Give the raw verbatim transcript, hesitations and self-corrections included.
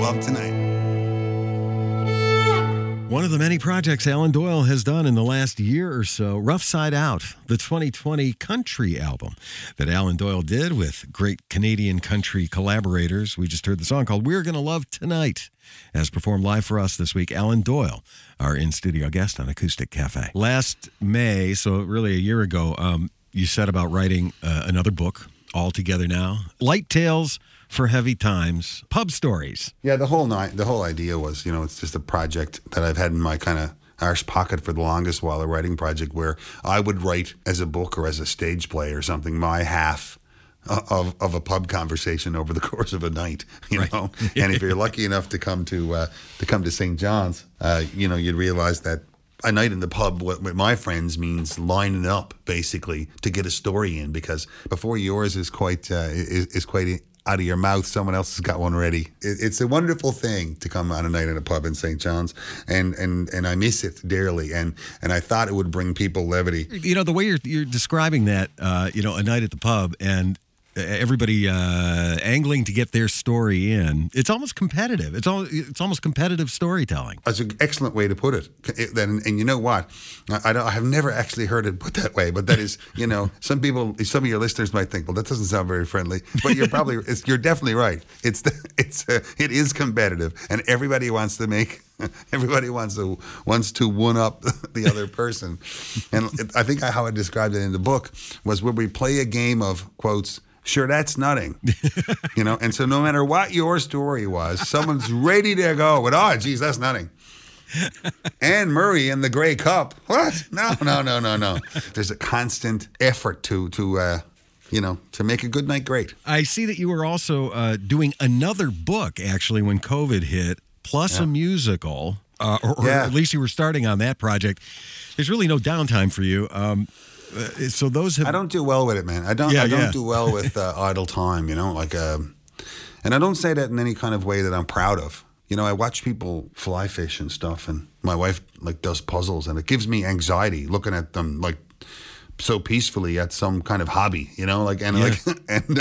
Love Tonight. One of the many projects Alan Doyle has done in the last year or so, Rough Side Out, the twenty twenty country album that Alan Doyle did with great Canadian country collaborators. We just heard the song called We're Gonna Love Tonight, as performed live for us this week. Alan Doyle, our in-studio guest on Acoustic Cafe. Last May, so really a year ago, um, you set about writing uh, another book, All Together Now, Light Tales for Heavy Times, Pub Stories. Yeah, the whole night, the whole idea was, you know, it's just a project that I've had in my kind of arse pocket for the longest while, a writing project where I would write as a book or as a stage play or something, my half of of a pub conversation over the course of a night, you right. know. And if you're lucky enough to come to uh, to come to Saint John's, uh, you know, you'd realize that a night in the pub with my friends means lining up basically to get a story in, because before yours is quite uh, is, is quite out of your mouth, someone else has got one ready. It, it's a wonderful thing to come on a night in a pub in Saint John's, and and and I miss it dearly. And and I thought it would bring people levity. You know, the way you're you're describing that, uh, you know, a night at the pub and everybody uh, angling to get their story in. It's almost competitive. It's all. It's almost competitive storytelling. That's an excellent way to put it. it and, and you know what? I, I, don't, I have never actually heard it put that way. But that is, you know, some people, some of your listeners might think, well, that doesn't sound very friendly. But you're probably, it's, you're definitely right. It's, it's, uh, it is competitive, and everybody wants to make. Everybody wants to wants to one up the other person. And it, I think how I described it in the book was where we play a game of quotes. Sure, that's nutting, you know. And so no matter what your story was, someone's ready to go with, oh, geez, that's nutting. Anne Murray in the Grey Cup. What? No, no, no, no, no. There's a constant effort to, to uh, you know, to make a good night great. I see that you were also uh, doing another book, actually, when COVID hit, plus yeah. a musical, uh, or, or yeah. at least you were starting on that project. There's really no downtime for you. Um Uh, so those have. I don't do well with it, man. I don't. Yeah, I don't yeah. do well with uh, idle time. You know, like, um, and I don't say that in any kind of way that I'm proud of. You know, I watch people fly fish and stuff, and my wife like does puzzles, and it gives me anxiety looking at them like so peacefully at some kind of hobby. You know, like and yeah. like and.